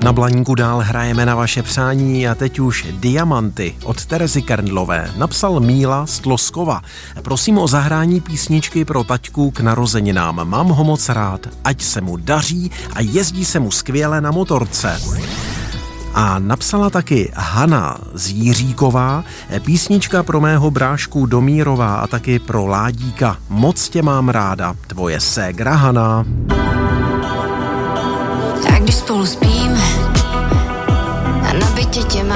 Na Blaníku dál hrajeme na vaše přání a teď už Diamanty od Terezy Kerndlové napsal Míla z Tloskova. Prosím o zahrání písničky pro taťku k narozeninám. Mám ho moc rád, ať se mu daří a jezdí se mu skvěle na motorce. A napsala taky Hana z Jiříková, písnička pro mého brášku Domírová a taky pro Ládíka. Moc tě mám ráda, tvoje ségra Hana. Tak když spolu spíme a na bytě tě